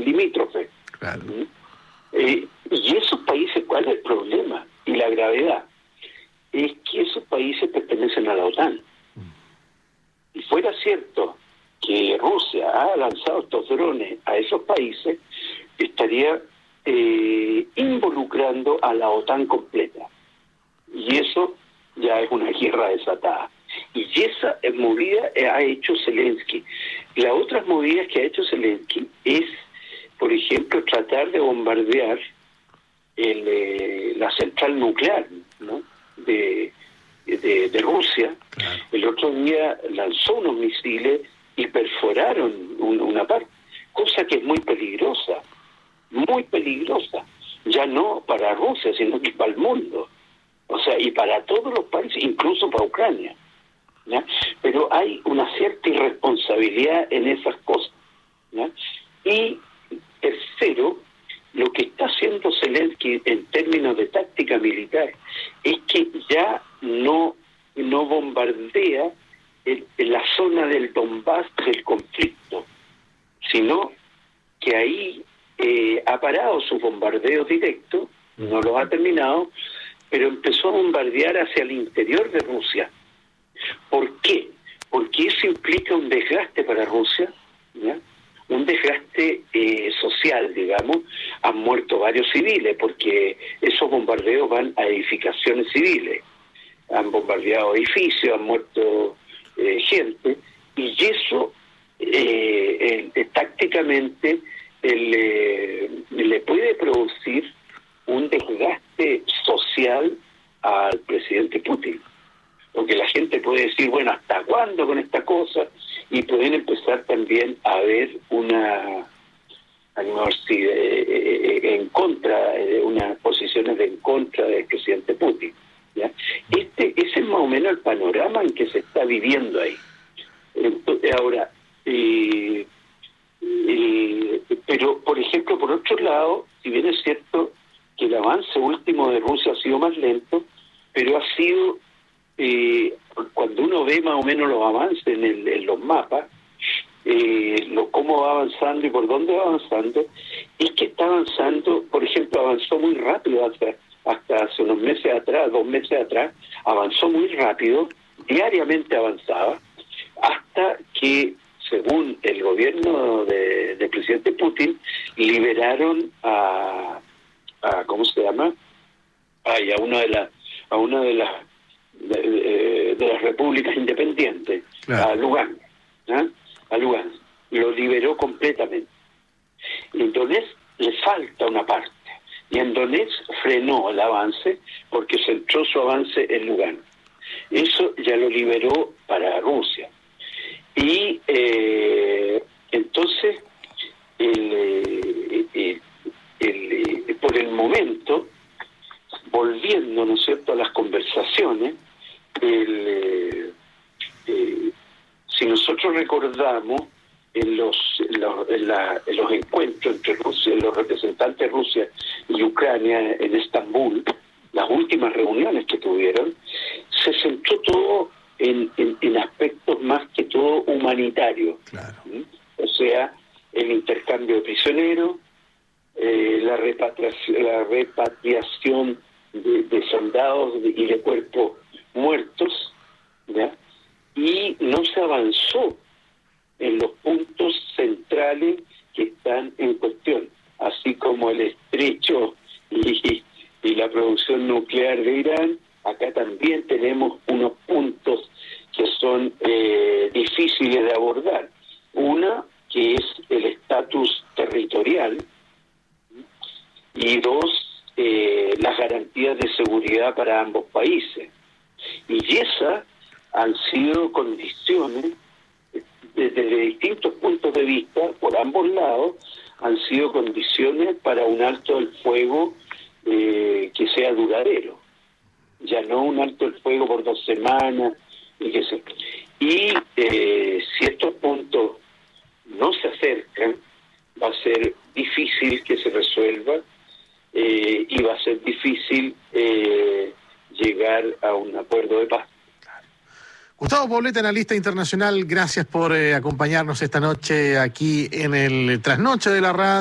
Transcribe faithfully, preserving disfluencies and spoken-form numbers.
limítrofes. Claro. ¿Mm? Eh, y esos países, ¿cuál es el problema? Y la gravedad es que esos países pertenecen a la OTAN. Mm. Y fuera cierto que Rusia ha lanzado estos drones a esos países, estaría eh, involucrando a la OTAN completa. Y eso ya es una guerra desatada. Y esa movida ha hecho Zelensky. Las otras movidas que ha hecho Zelensky es, por ejemplo, tratar de bombardear el, eh, la central nuclear, ¿no? de, de, de Rusia. Claro. El otro día lanzó unos misiles y perforaron un, una parte, cosa que es muy peligrosa, muy peligrosa, ya no para Rusia, sino que para el mundo. O sea, y para todos los países, incluso para Ucrania. ¿Ya? Pero hay una cierta irresponsabilidad en esas cosas. ¿Ya? Y tercero, lo que está haciendo Zelensky en términos de táctica militar es que ya no, no bombardea en, en la zona del Donbass del conflicto, sino que ahí eh, ha parado sus bombardeos directos, no los ha terminado, pero empezó a bombardear hacia el interior de Rusia. ¿Por qué? Porque eso implica un desgaste para Rusia, ¿ya? Un desgaste eh, social, digamos. Han muerto varios civiles, porque esos bombardeos van a edificaciones civiles. Han bombardeado edificios, han muerto eh, gente, y eso eh, eh, tácticamente eh, le, le puede producir un desgaste social al presidente Putin, porque la gente puede decir, bueno, ¿hasta cuándo con esta cosa? Y pueden empezar también a ver una, en contra, unas posiciones de en contra del presidente Putin, ¿ya? Este, ese es más o menos el panorama en que se está viviendo ahí. Entonces, ahora, eh, eh, pero, por ejemplo, por otro lado, si bien es cierto que el avance último de Rusia ha sido más lento, pero ha sido, eh, cuando uno ve más o menos los avances en, el, en los mapas, eh, lo, cómo va avanzando y por dónde va avanzando, es que está avanzando, por ejemplo, avanzó muy rápido hasta, hasta hace unos meses atrás, dos meses atrás, avanzó muy rápido, diariamente avanzaba, hasta que, según el gobierno de, del presidente Putin, liberaron a a ¿cómo se llama? Ay, a una de las a una de las de, de, de las repúblicas independientes, claro. a Lugansk, ¿eh? a Lugansk, lo liberó completamente. En Donetsk le falta una parte, y en Donetsk frenó el avance porque centró su avance en Lugansk. Eso ya lo liberó para Rusia. Y eh, entonces el, el, el El, por el momento, volviendo, ¿no es cierto?, a las conversaciones, el, eh, eh, si nosotros recordamos en los en los, en la, en los encuentros entre Rusia, los representantes de Rusia y Ucrania en Estambul, las últimas reuniones que tuvieron, se centró todo en, en, en aspectos más que todo humanitarios. Claro. ¿Sí? O sea, el intercambio de prisioneros, Eh, la repatriación, la repatriación de, de soldados y de cuerpos muertos, ¿ya? Y no se avanzó en los puntos centrales que están en cuestión, así como el estrecho y, y la producción nuclear de Irán. Acá también tenemos unos puntos que son eh, difíciles de abordar. Una, que es el estatus territorial, y dos, eh, las garantías de seguridad para ambos países. Y esas han sido condiciones, desde distintos puntos de vista, por ambos lados, han sido condiciones para un alto del fuego eh, que sea duradero. Ya no un alto del fuego por dos semanas, y que se... Y eh, si estos puntos no se acercan, va a ser difícil que se resuelva. Eh, y va a ser difícil eh, llegar a un acuerdo de paz. Gustavo Poblete, analista internacional, gracias por eh, acompañarnos esta noche aquí en el Trasnoche de la Radio.